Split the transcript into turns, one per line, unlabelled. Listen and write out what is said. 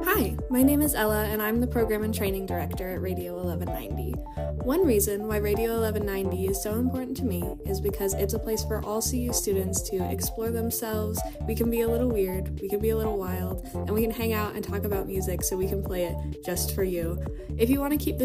Hi, my name is Ella, and I'm the Program and Training Director at Radio 1190. One reason why Radio 1190 is so important to me is because it's a place for all CU students to explore themselves. We can be a little weird, we can be a little wild, and we can hang out and talk about music so we can play it just for you. If you want to keep this